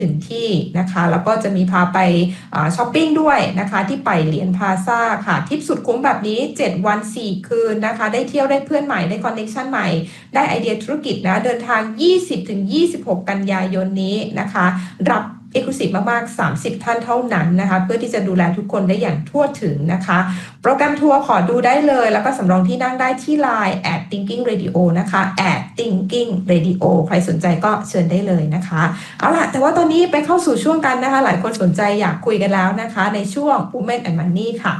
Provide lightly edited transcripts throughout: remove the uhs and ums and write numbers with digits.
ถึงที่นะคะแล้วก็จะมีพาไปช้อปปิ้งด้วยนะคะที่ไปเหรียญพลาซ่าค่ะทริปสุดคุ้มแบบนี้7 วัน 4 คืนนะคะได้เที่ยวได้เพื่อนใหม่ได้คอนเนคชั่นใหม่ได้ไอเดียธุรกิจนะเดินทาง 20-26 กันยายนนี้นะคะรับเอกลุศิมากๆ30 ท่านเท่านั้นนะคะเพื่อที่จะดูแลทุกคนได้อย่างทั่วถึงนะคะโปรแกรมทัวร์ขอดูได้เลยแล้วก็สำรองที่นั่งได้ที่ Line @thinkingradio นะคะ @thinkingradio ใครสนใจก็เชิญได้เลยนะคะเอาล่ะแต่ว่าตอนนี้ไปเข้าสู่ช่วงกันนะคะหลายคนสนใจอยากคุยกันแล้วนะคะในช่วง Women and Money ค่ะ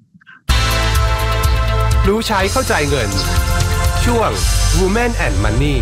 รู้ใช้เข้าใจเงินช่วง Women and Money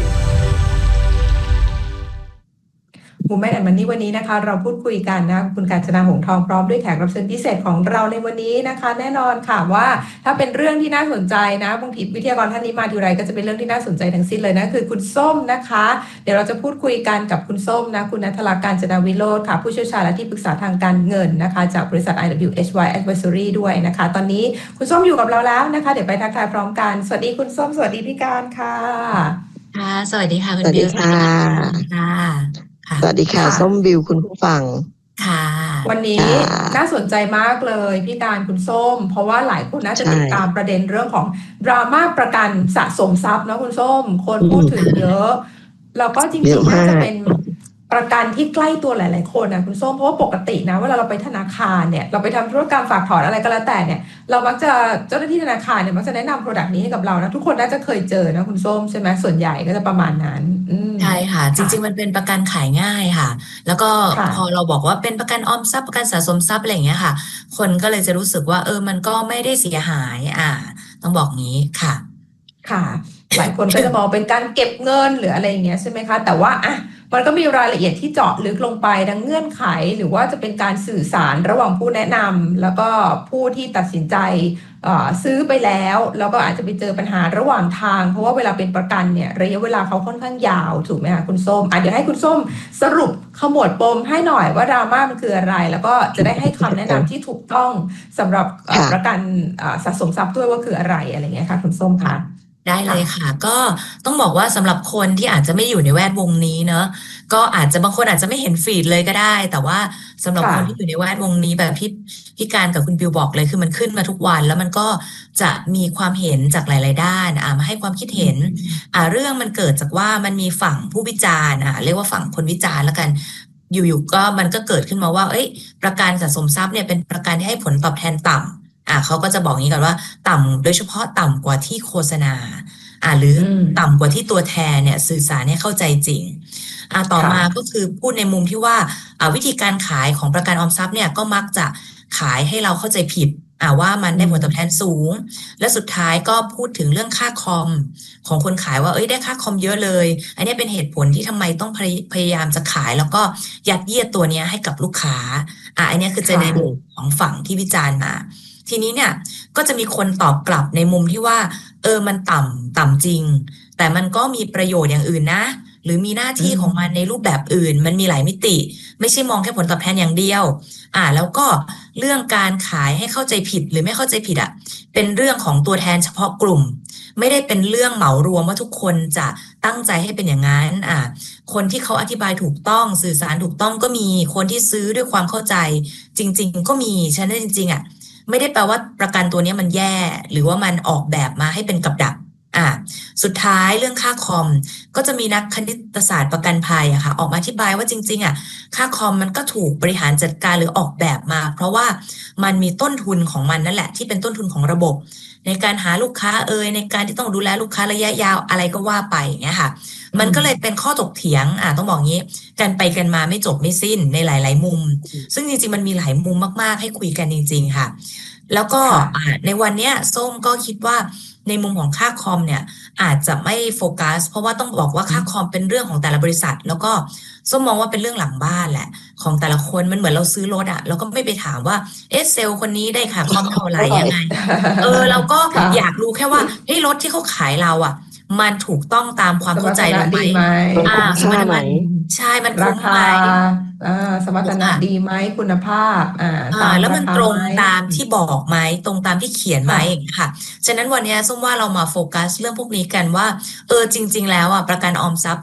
Women and Money วันนี้นะคะเราพูดคุยกันนะคุณกาญจนาหงส์ทองพร้อมด้วยแขกรับเชิญพิเศษของเราในวันนี้นะคะแน่นอนค่ะว่าถ้าเป็นเรื่องที่น่าสนใจนะบางทีวิทยากรท่านนี้มาทีไรก็จะเป็นเรื่องที่น่าสนใจทั้งสิ้นเลยนะคือคุณส้มนะคะเดี๋ยวเราจะพูดคุยกันกับคุณส้มนะคุณณัฐรา กาญจนาวิโรจน์ค่ะผู้เชี่ยวชาญและที่ปรึกษาทางการเงินนะคะจากบริษัท IWHY Advisory ด้วยนะคะตอนนี้คุณส้มอยู่กับเราแล้วนะคะเดี๋ยวไปทักทายพร้อมกันสวัสดีคุณส้มสวัสดีพี่การค่ะค่ะสวัสดีค่ะคุณบิวค่ะสวัสดีค่ะส้มบิวคุณผู้ฟังค่ะวันนี้น่าสนใจมากเลยพี่การคุณส้มเพราะว่าหลายคนน่าจะติดตามประเด็นเรื่องของดราม่าประกันสะสมทรัพย์นะคุณส้มคนพูดถึงเยอะแล้วก็จริงๆน่าจะเป็นประกันที่ใกล้ตัวหลายๆคนนะคุณส้มเพราะว่าปกตินะเวลาเราไปธนาคารเนี่ยเราไปทำธุรกรรมฝากถอนอะไรก็แล้วแต่เนี่ยเรามักจะเจ้าหน้าที่ธนาคารเนี่ยมักจะแนะนำโปรดักต์นี้ให้กับเรานะทุกคนน่าจะเคยเจอนะคุณส้มใช่ไหมส่วนใหญ่ก็จะประมาณนั้นใช่ค่ะจริงๆมันเป็นประกันขายง่ายค่ะแล้วก็พอเราบอกว่าเป็นประกันออมทรัพย์ประกันสะสมทรัพย์อะไรอย่างเงี้ยค่ะคนก็เลยจะรู้สึกว่ามันก็ไม่ได้เสียหายต้องบอกงี้ค่ะค่ะหลายคนก็จะมองเป็นการเก็บเงินหรืออะไรอย่างเงี้ยใช่ไหมคะแต่ว่ามันก็มีรายละเอียดที่เจาะลึกลงไปทั้งเงื่อนไขหรือว่าจะเป็นการสื่อสารระหว่างผู้แนะนำแล้วก็ผู้ที่ตัดสินใจซื้อไปแล้วก็อาจจะไปเจอปัญหาระหว่างทางเพราะว่าเวลาเป็นประกันเนี่ยระยะเวลาเขาค่อนข้างยาวถูกไหมคะคุณส้มเดี๋ยวให้คุณส้มสรุปขมวดปมให้หน่อยว่าดราม่ามันคืออะไรแล้วก็จะได้ให้คำแนะนำที่ถูกต้องสำหรับประกันสะสมทรัพย์ด้วยว่าคืออะไรอะไรเงี้ยค่ะคุณส้มคะได้เลยค่ะก็ต้องบอกว่าสำหรับคนที่อาจจะไม่อยู่ในแวดวงนี้เนอะก็อาจจะบางคนอาจจะไม่เห็นฟีดเลยก็ได้แต่ว่าสำหรับคนที่อยู่ในแวดวงนี้แบบพี่การกับคุณบิวบอกเลยคือมันขึ้นมาทุกวันแล้วมันก็จะมีความเห็นจากหลายๆด้านมาให้ความคิดเห็นเรื่องมันเกิดจากว่ามันมีฝั่งผู้วิจารณ์เรียกว่าฝั่งคนวิจารณ์แล้วกันอยู่ๆก็มันก็เกิดขึ้นมาว่าประกันสะสมทรัพย์เนี่ยเป็นประกันที่ให้ผลตอบแทนต่ำเขาก็จะบอกงี้กันว่าต่ำโดยเฉพาะต่ำกว่าที่โฆษณาหรือต่ำกว่าที่ตัวแทนเนี่ยสื่อสารให้เข้าใจจริงต่อมาก็คือพูดในมุมที่ว่าวิธีการขายของประกันออมทรัพย์เนี่ยก็มักจะขายให้เราเข้าใจผิดว่ามันได้ผลตอบแทนสูงและสุดท้ายก็พูดถึงเรื่องค่าคอมของคนขายว่าได้ค่าคอมเยอะเลยอันนี้เป็นเหตุผลที่ทำไมต้องพยายามจะขายแล้วก็ยัดเยียดตัวนี้ให้กับลูกค้าอันนี้คือจะในมุมของฝั่งที่วิจารณ์มาทีนี้เนี่ยก็จะมีคนตอบกลับในมุมที่ว่ามันต่ำจริงแต่มันก็มีประโยชน์อย่างอื่นนะหรือมีหน้าที่ของมันในรูปแบบอื่นมันมีหลายมิติไม่ใช่มองแค่ผลตอบแทนอย่างเดียวแล้วก็เรื่องการขายให้เข้าใจผิดหรือไม่เข้าใจผิดเป็นเรื่องของตัวแทนเฉพาะกลุ่มไม่ได้เป็นเรื่องเหมารวมว่าทุกคนจะตั้งใจให้เป็นอย่างนั้นคนที่เขาอธิบายถูกต้องสื่อสารถูกต้องก็มีคนที่ซื้อด้วยความเข้าใจจริงๆก็มีฉะนั้นจริงๆไม่ได้แปลว่าประกันตัวนี้มันแย่หรือว่ามันออกแบบมาให้เป็นกับดักสุดท้ายเรื่องค่าคอมก็จะมีนักคณิตศาสตร์ประกันภัยค่ะออกมาอธิบายว่าจริงๆค่าคอมมันก็ถูกบริหารจัดการหรือออกแบบมาเพราะว่ามันมีต้นทุนของมันนั่นแหละที่เป็นต้นทุนของระบบในการหาลูกค้าในการที่ต้องดูแลลูกค้าระยะยาวอะไรก็ว่าไปอย่างเงี้ยค่ะมันก็เลยเป็นข้อถกเถียงต้องบอกงี้กันไปกันมาไม่จบไม่สิ้นในหลายๆมุมซึ่งจริงๆมันมีหลายมุมมากๆให้คุยกันจริงๆค่ะแล้วก็ในวันนี้ส้มก็คิดว่าในมุมของค่าคอมเนี่ยอาจจะไม่โฟกัสเพราะว่าต้องบอกว่าค่าคอมเป็นเรื่องของแต่ละบริษัทแล้วก็ส้มมองว่าเป็นเรื่องหลังบ้านแหละของแต่ละคนมันเหมือนเราซื้อรถเราก็ไม่ไปถามว่าเซลล์คนนี้ได้ค่าคอมเท่าไหร่ยังไงเราก็อยากรู้แค่ว่าเรถที่เขาขายเรามันถูกต้องตามความเข้าใจเราไหมใช่ไหมใช่มันคุ้มไหมสมรรถนะดีไหมคุณภาพแล้วมันตรงตามที่บอกไหมตรงตามที่เขียนไหมค่ะฉะนั้นวันนี้ส้มว่าเรามาโฟกัสเรื่องพวกนี้กันว่าจริงๆแล้วประกันออมทรัพย์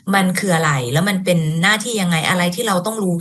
มันคืออะไรแล้วมันเป็นหน้าที่ยังไงอะไรที่เราต้องรู้